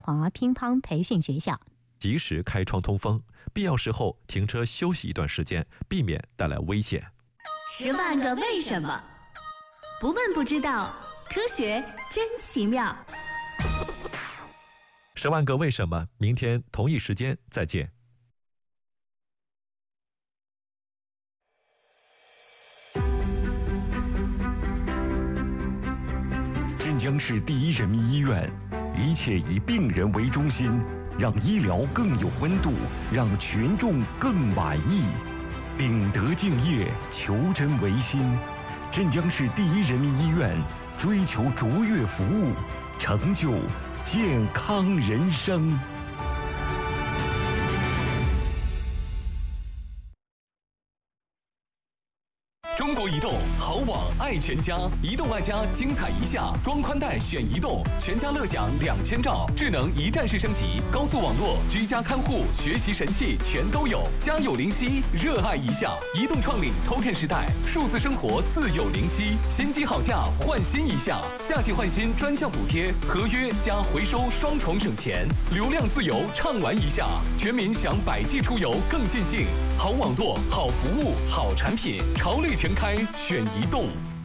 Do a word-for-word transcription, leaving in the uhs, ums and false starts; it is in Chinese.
华乒乓培训学校。 及时开窗通风，必要时候停车休息一段时间，避免带来危险。 十万个为什么，不问不知道，科学真奇妙。 十万个为什么，明天同一时间再见。 镇江市第一人民医院，一切以病人为中心，让医疗更有温度，让群众更满意。秉德敬业，求真维新。镇江市第一人民医院追求卓越服务，成就健康人生。 中国移动好网爱全家，移动爱家精彩一下，装宽带选移动，全家乐享两千兆，智能一站式升级，高速网络，居家看护，学习神器全都有。家有灵犀，热爱一下，移动创领 Token 时代，数字生活自有灵犀，新机好价换新一下，夏季换新专项补贴，合约加回收双重省钱，流量自由畅玩一下，全民享百 G 出游更尽兴。好网络，好服务，好产品，潮类全开选移动。